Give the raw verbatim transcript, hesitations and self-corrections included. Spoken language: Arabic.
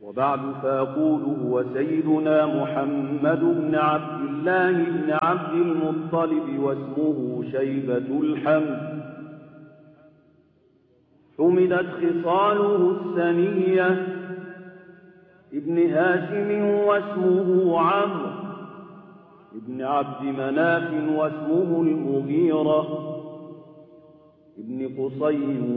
وبعد فأقول هو سيدنا محمد بن عبد الله بن عبد المطلب واسمه شيبة الحمد. حمدت خصاله السنية ابن هاشم واسمه عمرو ابن عبد مناف واسمه المغيرة ابن قصي